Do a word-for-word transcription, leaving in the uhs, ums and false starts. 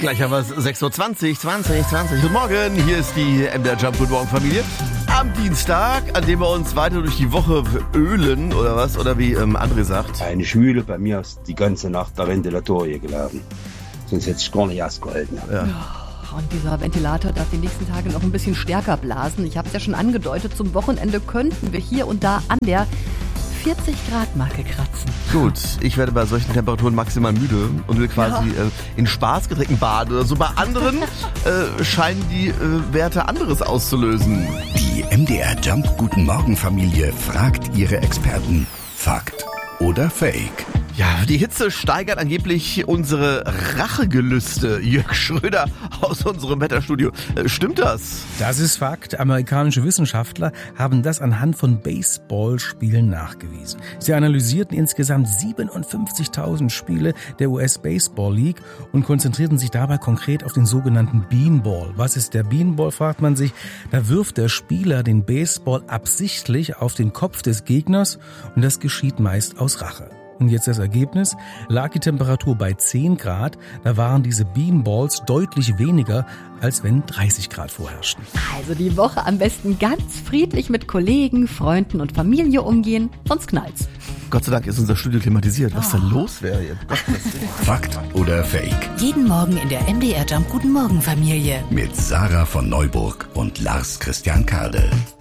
Gleich haben wir es sechs Uhr zwanzig, zwanzig, zwanzig. Guten Morgen, hier ist die M D R Jump Guten Morgen Familie. Am Dienstag, an dem wir uns weiter durch die Woche ölen, oder was? Oder wie ähm, André sagt. Eine Schwüle, bei mir ist die ganze Nacht der Ventilator hier gelaufen. Sonst hätte ich gar nicht ausgehalten. Ja. Und dieser Ventilator darf die nächsten Tage noch ein bisschen stärker blasen. Ich habe es ja schon angedeutet, zum Wochenende könnten wir hier und da an der vierzig Grad Marke kratzen. Gut, ich werde bei solchen Temperaturen maximal müde und will quasi ja. äh, in Spaßgetränken baden oder so. Bei anderen äh, scheinen die äh, Werte anderes auszulösen. Die M D R Jump Guten Morgen Familie fragt ihre Experten. Fakt oder Fake? Ja, die Hitze steigert angeblich unsere Rachegelüste. Jörg Schröder aus unserem Wetterstudio. Äh, stimmt das? Das ist Fakt. Amerikanische Wissenschaftler haben das anhand von Baseballspielen nachgewiesen. Sie analysierten insgesamt siebenundfünfzigtausend Spiele der U S Baseball League und konzentrierten sich dabei konkret auf den sogenannten Beanball. Was ist der Beanball, fragt man sich. Da wirft der Spieler den Baseball absichtlich auf den Kopf des Gegners und das geschieht meist aus Rache. Und jetzt das Ergebnis, lag die Temperatur bei zehn Grad, da waren diese Beanballs deutlich weniger, als wenn dreißig Grad vorherrschten. Also die Woche am besten ganz friedlich mit Kollegen, Freunden und Familie umgehen, sonst knallt's. Gott sei Dank ist unser Studio klimatisiert. Was da los wäre hier? Fakt oder Fake? Jeden Morgen in der M D R Jump Guten Morgen Familie. Mit Sarah von Neuburg und Lars Christian Kade.